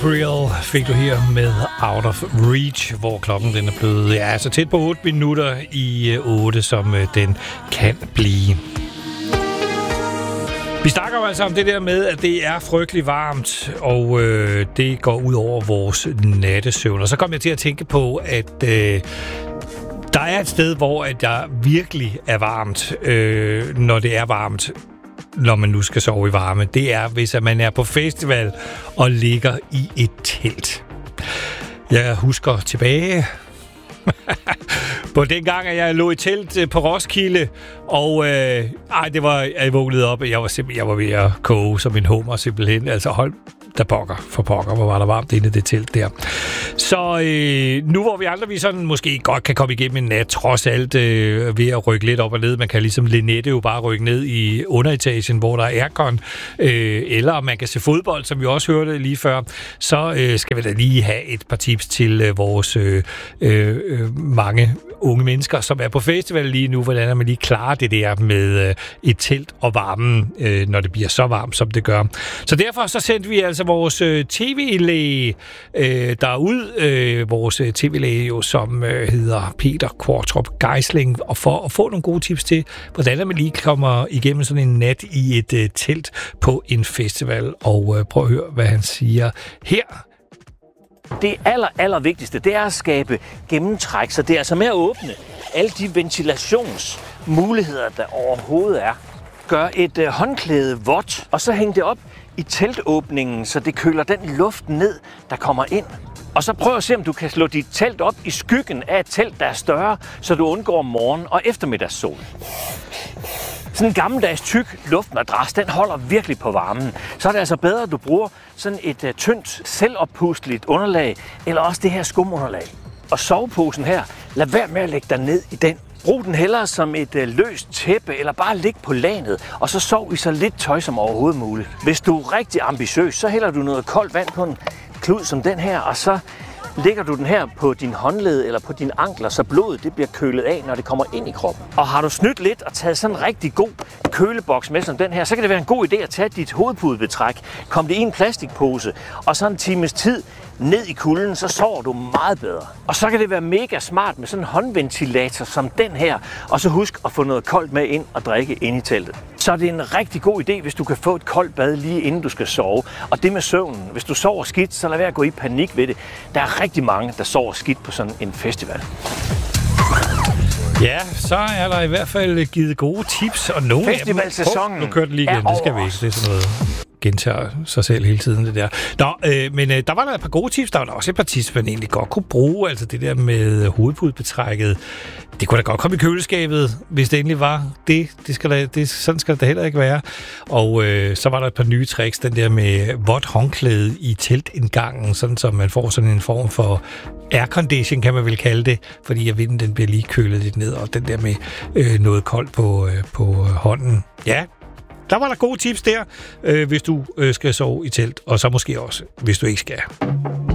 Real fik du her med Out of Reach, hvor klokken den er blevet så tæt på 8 minutter i 8, som den kan blive. Vi snakker jo altså om det der med, at det er frygtelig varmt, og det går ud over vores nattesøvn. Og så kom jeg til at tænke på, at der er et sted, hvor at der virkelig er varmt, når det er varmt, når man nu skal sove i varme. Det er, hvis man er på festival og ligger i et telt. Jeg husker tilbage på den gang, at jeg lå i telt på Roskilde, og det var, jeg vågnede op, og jeg var ved at koge som en hummer simpelthen. Altså hold der pokker, hvor var der varmt inde i det telt der. Så nu hvor vi andre vi sådan måske godt kan komme igennem en nat, trods alt ved at rykke lidt op og ned. Man kan ligesom Linette jo bare rykke ned i underetagen, hvor der er aircon, eller man kan se fodbold, som vi også hørte lige før. Så skal vi da lige have et par tips til vores mange unge mennesker, som er på festival lige nu, hvordan man lige klarer det der med et telt og varmen, når det bliver så varmt, som det gør. Så derfor så sendte vi altså vores tv-læge derud, vores tv-læge jo, som hedder Peter Kvartrup Geisling, og for at få nogle gode tips til, hvordan man lige kommer igennem sådan en nat i et telt på en festival, og prøv at høre, hvad han siger her. Det aller vigtigste, det er at skabe gennemtræk, så det er altså med at åbne alle de ventilationsmuligheder, der overhovedet er. Gør et håndklæde vådt, og så hæng det op i teltåbningen, så det køler den luft ned, der kommer ind. Og så prøv at se, om du kan slå dit telt op i skyggen af et telt, der er større, så du undgår morgen- og eftermiddagssol. Sådan en gammeldags tyk luftmadras, den holder virkelig på varmen. Så er det altså bedre, at du bruger sådan et tyndt, selvoppusteligt underlag, eller også det her skumunderlag. Og soveposen her, lad være med at lægge dig ned i den. Brug den hellere som et løst tæppe, eller bare ligge på lagenet, og så sov i så lidt tøj som overhovedet muligt. Hvis du er rigtig ambitiøs, så hælder du noget koldt vand på en klud som den her, og så lægger du den her på din håndled eller på dine ankler, så blodet det bliver kølet af, når det kommer ind i kroppen. Og har du snydt lidt og taget sådan en rigtig god køleboks med som den her, så kan det være en god idé at tage dit hovedpudebetræk, kom det i en plastikpose, og så en times tid ned i kulden, så sover du meget bedre. Og så kan det være mega smart med sådan en håndventilator som den her, og så husk at få noget koldt med ind og drikke ind i teltet. Så det er en rigtig god idé, hvis du kan få et koldt bad lige inden du skal sove. Og det med søvnen, hvis du sover skidt, så lad være at gå i panik ved det. Der er rigtig mange, der sover skidt på sådan en festival. Ja, så er der i hvert fald givet gode tips, og nogle festivalsæsonen nu kørte det lige igen, det skal vi ikke, det er sådan noget gentager sig selv hele tiden, det der. Men der var der et par gode tips, der var der også et par tips, man egentlig godt kunne bruge, altså det der med hovedpudebetrækket. Det kunne da godt komme i køleskabet, hvis det endelig var det. Sådan skal det heller ikke være. Og så var der et par nye tricks, den der med vådt håndklæde i teltindgangen, sådan så man får sådan en form for aircondition, kan man vel kalde det, fordi vinden den bliver lige kølet lidt ned, og den der med noget koldt på hånden. Ja, der var der gode tips der, hvis du skal sove i telt, og så måske også, hvis du ikke skal.